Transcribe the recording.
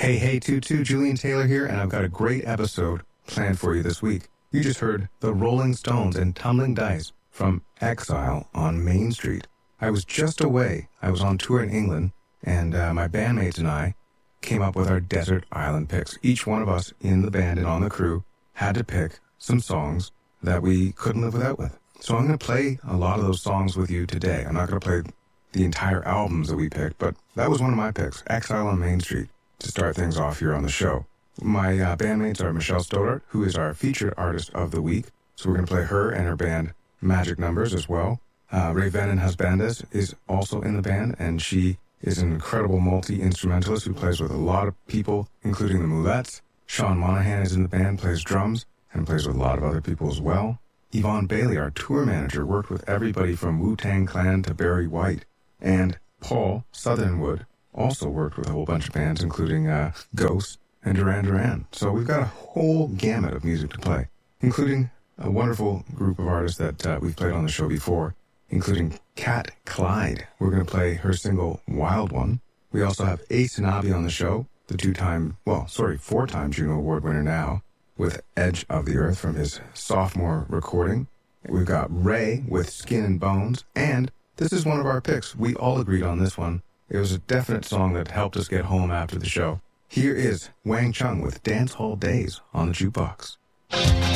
Hey, Tutu, Julian Taylor here, and I've got a great episode planned for you this week. You just heard the Rolling Stones and Tumbling Dice from Exile on Main Street. I was just away. I was on tour in England, and my bandmates and I came up with our desert island picks. Each one of us in the band and on the crew had to pick some songs that we couldn't live without with. So I'm going to play a lot of those songs with you today. I'm not going to play the entire albums that we picked, but that was one of my picks, Exile on Main Street, to start things off here on the show. My bandmates are Michelle Stoddart, who is our featured artist of the week. So we're going to play her and her band Magic Numbers as well. Ray Venon Husbandes is also in the band, and she is an incredible multi-instrumentalist who plays with a lot of people, including the Moulettes. Sean Monahan is in the band, plays drums, and plays with a lot of other people as well. Yvonne Bailey, our tour manager, worked with everybody from Wu-Tang Clan to Barry White. And Paul Southernwood also worked with a whole bunch of bands, including Ghost and Duran Duran. So we've got a whole gamut of music to play, including a wonderful group of artists that we've played on the show before, including Kat Clyde. We're going to play her single, Wild One. We also have Ace Nabi on the show, the four-time Juno Award winner now, with Edge of the Earth from his sophomore recording. We've got Ray with Skin and Bones, and this is one of our picks. We all agreed on this one. It was a definite song that helped us get home after the show. Here is Wang Chung with Dance Hall Days on the Jukebox.